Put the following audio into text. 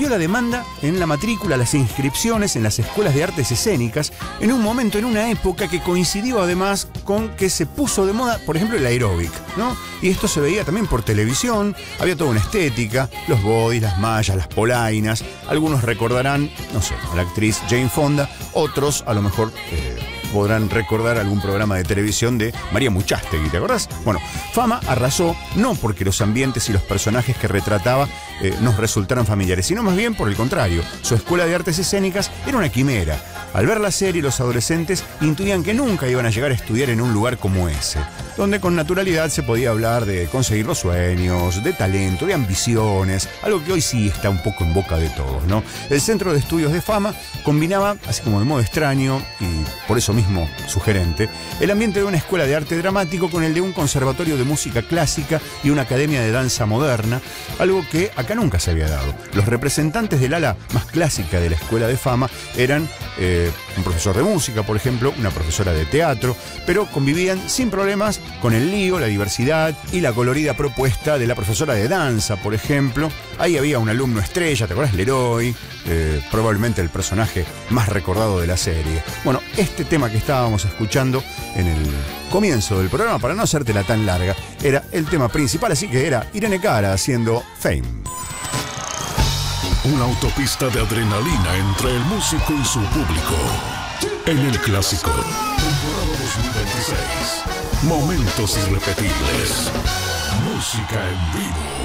subió la demanda en la matrícula, las inscripciones en las escuelas de artes escénicas, en un momento, en una época que coincidió además con que se puso de moda, por ejemplo, el aeróbic, ¿no? Y esto se veía también por televisión, había toda una estética, los bodys, las mallas, las polainas. Algunos recordarán, no sé, a la actriz Jane Fonda, otros a lo mejor podrán recordar algún programa de televisión de María Muchastegui, ¿te acordás? Bueno, Fama arrasó no porque los ambientes y los personajes que retrataba nos resultaran familiares, sino más bien por el contrario. Su escuela de artes escénicas era una quimera. Al ver la serie, los adolescentes intuían que nunca iban a llegar a estudiar en un lugar como ese, donde con naturalidad se podía hablar de conseguir los sueños, de talento, de ambiciones, algo que hoy sí está un poco en boca de todos, ¿no? El Centro de Estudios de Fama combinaba, así como de modo extraño y por eso mismo sugerente, el ambiente de una escuela de arte dramático con el de un conservatorio de música clásica y una academia de danza moderna, algo que acá nunca se había dado. Los representantes del ala más clásica de la escuela de Fama eran un profesor de música, por ejemplo, una profesora de teatro, pero convivían sin problemas con el lío, la diversidad y la colorida propuesta de la profesora de danza, por ejemplo. Ahí había un alumno estrella, ¿te acuerdas? Leroy, probablemente el personaje más recordado de la serie. Bueno, este tema que estábamos escuchando en el comienzo del programa, para no hacértela tan larga, era el tema principal, así que era Irene Cara haciendo Fame. Una autopista de adrenalina entre el músico y su público. En el clásico, temporada 2026. Momentos irrepetibles. Música en vivo.